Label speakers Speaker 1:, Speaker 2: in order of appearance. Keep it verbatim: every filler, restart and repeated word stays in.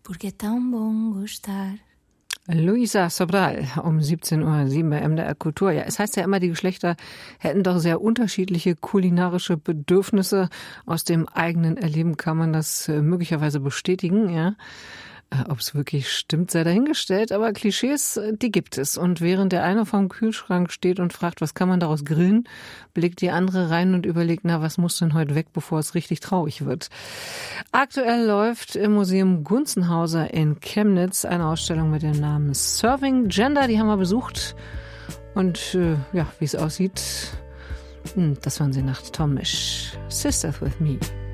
Speaker 1: Porque é tão bom gostar.
Speaker 2: Luisa Sobral um siebzehn Uhr sieben bei M D R Kultur. Ja, es heißt ja immer, die Geschlechter hätten doch sehr unterschiedliche kulinarische Bedürfnisse. Aus dem eigenen Erleben kann man das äh, möglicherweise bestätigen, ja. Äh, Ob es wirklich stimmt, sei dahingestellt, aber Klischees, äh, die gibt es. Und während der eine vorm Kühlschrank steht und fragt, was kann man daraus grillen, blickt die andere rein und überlegt, na, was muss denn heute weg, bevor es richtig traurig wird. Aktuell läuft im Museum Gunzenhauser in Chemnitz eine Ausstellung mit dem Namen Serving Gender. Die haben wir besucht. Und äh, ja, wie es aussieht, hm, das waren sie nach Tom Misch. Sisters with Me.